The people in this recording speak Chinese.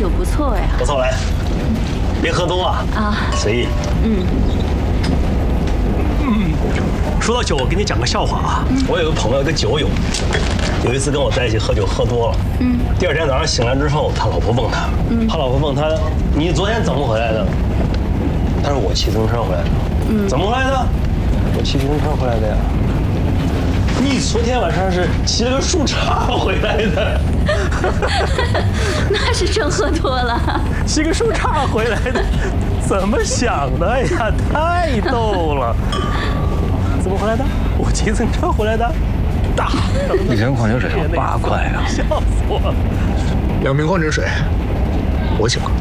酒不错呀。 不错，来，别喝多啊。啊，随意。说到酒，我给你讲个笑话啊。我有个朋友，一个酒友，有一次跟我在一起喝酒，喝多了。第二天早上醒来之后，他老婆问他，他老婆问他，你昨天怎么回来的？他说我骑自行车回来的。怎么回来的？我骑自行车回来的呀。你昨天晚上是骑了个树杈回来的。 那是真喝多了。 骑个树杈回来的，怎么想的呀？太逗了。怎么回来的？我骑自行车回来的。大， 一瓶矿泉水要8块啊！ 笑死我了。 2瓶矿泉水，我请客。